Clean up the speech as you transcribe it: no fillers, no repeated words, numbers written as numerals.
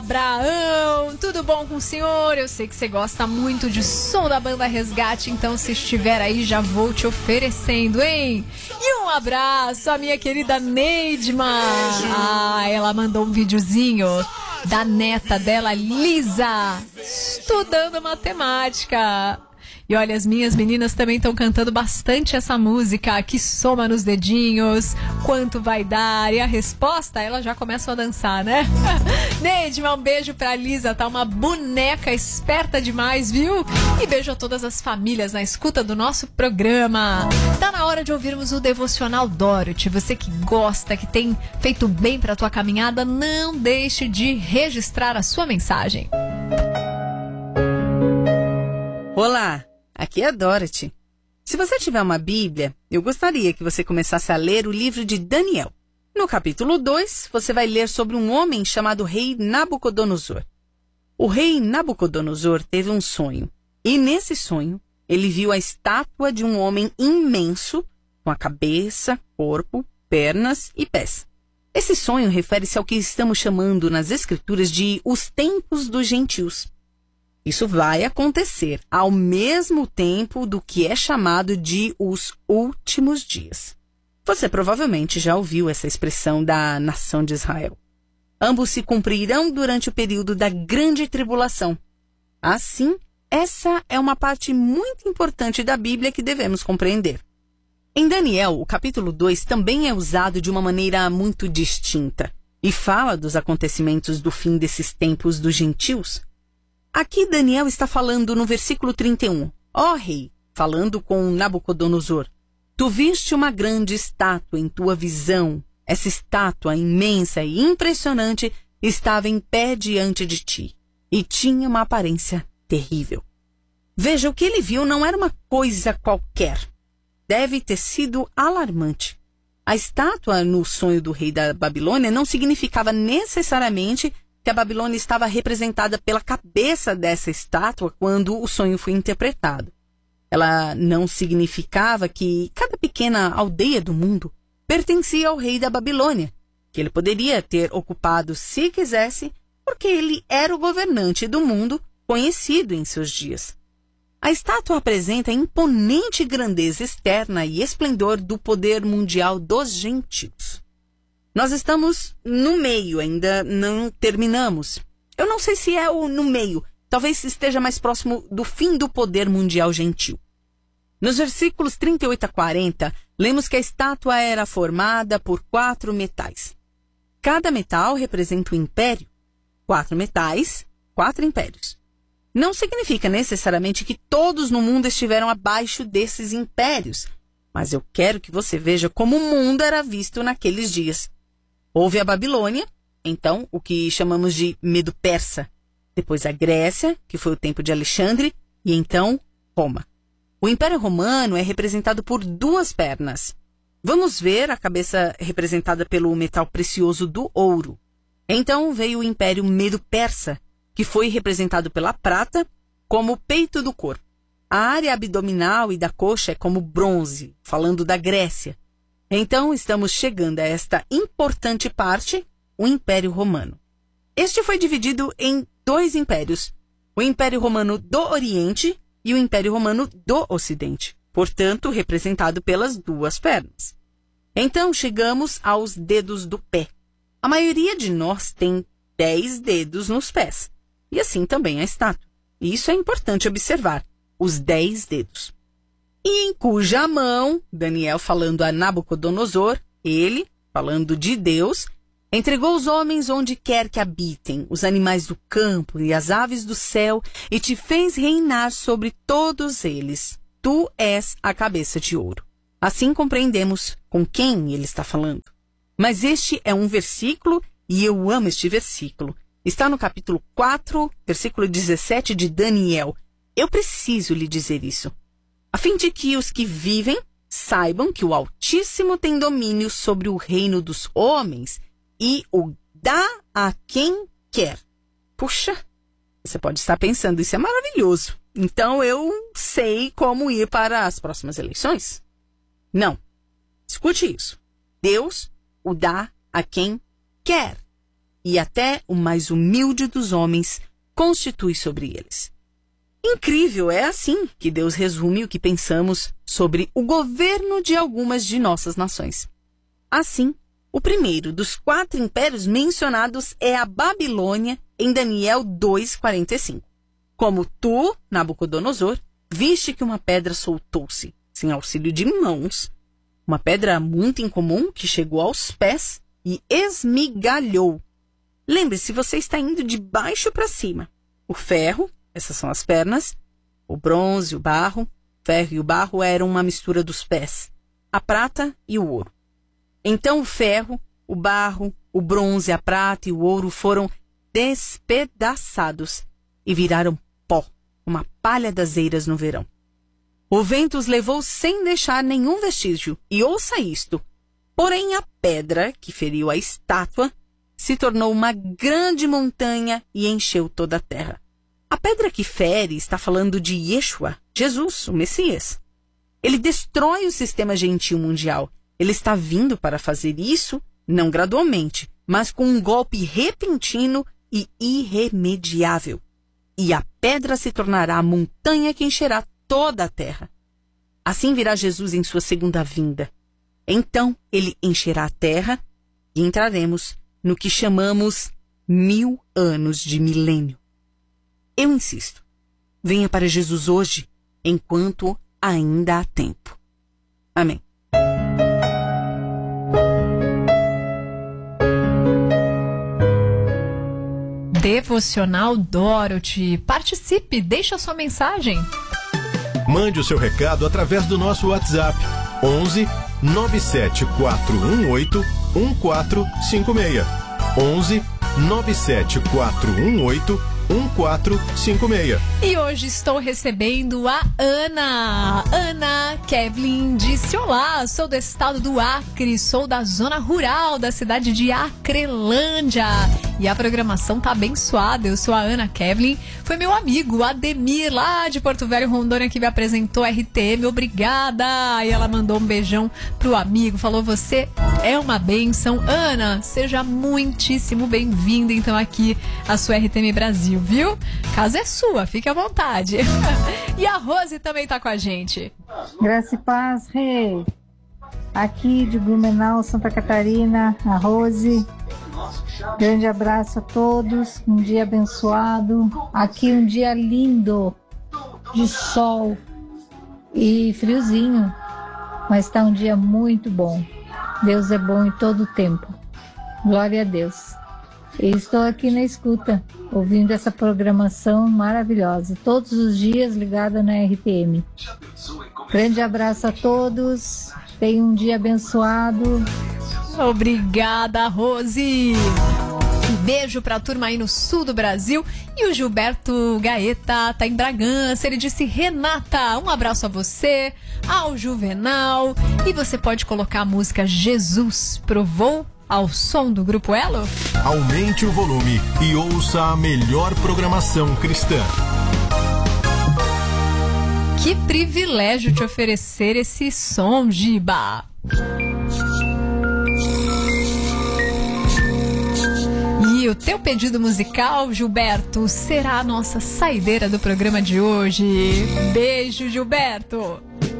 Abraão, tudo bom com o senhor? Eu sei que você gosta muito de som da banda Resgate, então se estiver aí já vou te oferecendo, hein? E um abraço à minha querida Neidma. Ela mandou um videozinho da neta dela, Lisa, estudando matemática. E olha, as minhas meninas também estão cantando bastante essa música, que soma nos dedinhos, quanto vai dar? E a resposta, elas já começam a dançar, né? Neidma, um beijo pra Lisa, tá uma boneca esperta demais, viu? E beijo a todas as famílias na escuta do nosso programa. Tá na hora de ouvirmos o Devocional Dorothy. Você que gosta, que tem feito bem pra tua caminhada, não deixe de registrar a sua mensagem. Olá! Aqui é a Dorothy. Se você tiver uma Bíblia, eu gostaria que você começasse a ler o livro de Daniel. No capítulo 2, você vai ler sobre um homem chamado rei Nabucodonosor. O rei Nabucodonosor teve um sonho, e nesse sonho, ele viu a estátua de um homem imenso, com a cabeça, corpo, pernas e pés. Esse sonho refere-se ao que estamos chamando nas Escrituras de os tempos dos gentios. Isso vai acontecer ao mesmo tempo do que é chamado de os últimos dias. Você provavelmente já ouviu essa expressão da nação de Israel. Ambos se cumprirão durante o período da grande tribulação. Assim, essa é uma parte muito importante da Bíblia que devemos compreender. Em Daniel, o capítulo 2 também é usado de uma maneira muito distinta e fala dos acontecimentos do fim desses tempos dos gentios. Aqui Daniel está falando no versículo 31. Ó rei, falando com Nabucodonosor, tu viste uma grande estátua em tua visão. Essa estátua imensa e impressionante estava em pé diante de ti e tinha uma aparência terrível. Veja, o que ele viu não era uma coisa qualquer. Deve ter sido alarmante. A estátua no sonho do rei da Babilônia não significava necessariamente que a Babilônia estava representada pela cabeça dessa estátua quando o sonho foi interpretado. Ela não significava que cada pequena aldeia do mundo pertencia ao rei da Babilônia, que ele poderia ter ocupado se quisesse, porque ele era o governante do mundo conhecido em seus dias. A estátua apresenta a imponente grandeza externa e esplendor do poder mundial dos gentios. Nós estamos no meio, ainda não terminamos. Eu não sei se é o no meio, talvez esteja mais próximo do fim do poder mundial gentil. Nos versículos 38 a 40, lemos que a estátua era formada por 4 metais. Cada metal representa um império. 4 metais, 4 impérios. Não significa necessariamente que todos no mundo estiveram abaixo desses impérios, mas eu quero que você veja como o mundo era visto naqueles dias. Houve a Babilônia, então o que chamamos de Medo-Persa, depois a Grécia, que foi o tempo de Alexandre, e então Roma. O Império Romano é representado por 2 pernas. Vamos ver a cabeça representada pelo metal precioso do ouro. Então veio o Império Medo-Persa, que foi representado pela prata como o peito do corpo. A área abdominal e da coxa é como bronze, falando da Grécia. Então, estamos chegando a esta importante parte, o Império Romano. Este foi dividido em 2 impérios, o Império Romano do Oriente e o Império Romano do Ocidente, portanto, representado pelas 2 pernas. Então, chegamos aos dedos do pé. A maioria de nós tem 10 dedos nos pés, e assim também a estátua. E isso é importante observar, os 10 dedos. E em cuja mão, Daniel falando a Nabucodonosor, ele, falando de Deus, entregou os homens onde quer que habitem, os animais do campo e as aves do céu, e te fez reinar sobre todos eles. Tu és a cabeça de ouro. Assim compreendemos com quem ele está falando. Mas este é um versículo, e eu amo este versículo. Está no capítulo 4, versículo 17 de Daniel. Eu preciso lhe dizer isso, a fim de que os que vivem saibam que o Altíssimo tem domínio sobre o reino dos homens e o dá a quem quer. Puxa, você pode estar pensando, isso é maravilhoso. Então eu sei como ir para as próximas eleições? Não. Escute isso. Deus o dá a quem quer. e até o mais humilde dos homens constitui sobre eles. Incrível, é assim que Deus resume o que pensamos sobre o governo de algumas de nossas nações. Assim, o primeiro dos 4 impérios mencionados é a Babilônia, em Daniel 2:45. Como tu, Nabucodonosor, viste que uma pedra soltou-se, sem auxílio de mãos, uma pedra muito incomum que chegou aos pés e esmigalhou. Lembre-se, você está indo de baixo para cima. O ferro, essas são as pernas, o bronze, o barro, ferro e o barro eram uma mistura dos pés, a prata e o ouro. Então o ferro, o barro, o bronze, a prata e o ouro foram despedaçados e viraram pó, uma palha das eiras no verão. O vento os levou sem deixar nenhum vestígio, e ouça isto, porém a pedra que feriu a estátua se tornou uma grande montanha e encheu toda a terra. A pedra que fere está falando de Yeshua, Jesus, o Messias. Ele destrói o sistema gentil mundial. Ele está vindo para fazer isso, não gradualmente, mas com um golpe repentino e irremediável. E a pedra se tornará a montanha que encherá toda a terra. Assim virá Jesus em sua segunda vinda. Então ele encherá a terra e entraremos no que chamamos 1000 anos de milênio. Eu insisto, venha para Jesus hoje, enquanto ainda há tempo. Amém. Devocional Dorothy. Participe, deixe a sua mensagem. Mande o seu recado através do nosso WhatsApp 11 97418 1456. 11 97418 1456. E hoje estou recebendo a Ana. Ana Kevlin disse: olá, sou do estado do Acre, sou da zona rural da cidade de Acrelândia. E a programação tá abençoada. Eu sou a Ana Kevlin. Foi meu amigo Ademir, lá de Porto Velho, Rondônia, que me apresentou a RTM. Obrigada! E ela mandou um beijão pro amigo. Falou: você é uma bênção. Ana, seja muitíssimo bem-vinda, então, aqui à sua RTM Brasil, viu? Casa é sua, fique à vontade. E a Rose também tá com a gente. Graça e paz, rei. Aqui de Blumenau, Santa Catarina, a Rose. Grande abraço a todos, um dia abençoado. Aqui um dia lindo, de sol e friozinho, mas está um dia muito bom. Deus é bom em todo o tempo. Glória a Deus. E estou aqui na escuta, ouvindo essa programação maravilhosa, todos os dias ligada na RTM. Grande abraço a todos, tenham um dia abençoado. Obrigada, Rose. Um beijo pra turma aí no sul do Brasil. E o Gilberto Gaeta tá em Bragança. Ele disse: Renata, um abraço a você, ao Juvenal. E você pode colocar a música Jesus Provou ao som do Grupo Elo? Aumente o volume e ouça a melhor programação cristã. Que privilégio te oferecer esse som, Giba. E o teu pedido musical, Gilberto, será a nossa saideira do programa de hoje. Beijo, Gilberto.